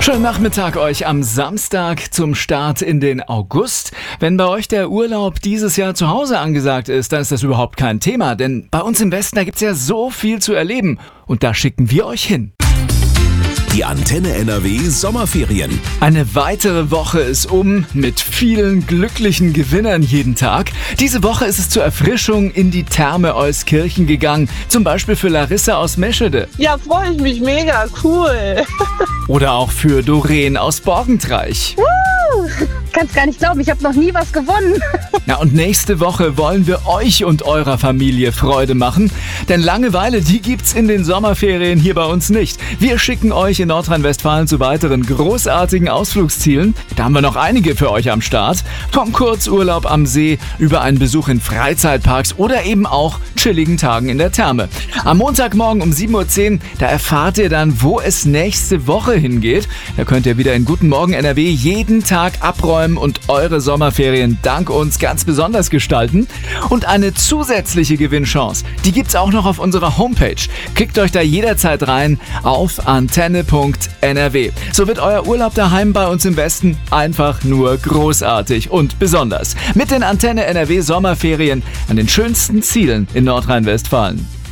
Schönen Nachmittag euch am Samstag zum Start in den August. Wenn bei euch der Urlaub dieses Jahr zu Hause angesagt ist, dann ist das überhaupt kein Thema, denn bei uns im Westen, da gibt's ja so viel zu erleben und da schicken wir euch hin. Die Antenne NRW Sommerferien. Eine weitere Woche ist um, mit vielen glücklichen Gewinnern jeden Tag. Diese Woche ist es zur Erfrischung in die Therme Euskirchen gegangen. Zum Beispiel für Larissa aus Meschede. Ja, freue ich mich mega, cool. Oder auch für Doreen aus Borgentreich. Kannst gar nicht glauben, ich habe noch nie was gewonnen. Ja, und nächste Woche wollen wir euch und eurer Familie Freude machen. Denn Langeweile, die gibt's in den Sommerferien hier bei uns nicht. Wir schicken euch in Nordrhein-Westfalen zu weiteren großartigen Ausflugszielen. Da haben wir noch einige für euch am Start. Vom Kurzurlaub am See über einen Besuch in Freizeitparks oder eben auch chilligen Tagen in der Therme. Am Montagmorgen um 7.10 Uhr, da erfahrt ihr dann, wo es nächste Woche hingeht. Da könnt ihr wieder in Guten Morgen NRW jeden Tag abräumen und eure Sommerferien dank uns ganz besonders gestalten. Und eine zusätzliche Gewinnchance, die gibt's auch noch auf unserer Homepage. Klickt euch da jederzeit rein auf antenne.nrw. So wird euer Urlaub daheim bei uns im Westen einfach nur großartig und besonders. Mit den Antenne NRW Sommerferien an den schönsten Zielen in Nordrhein-Westfalen.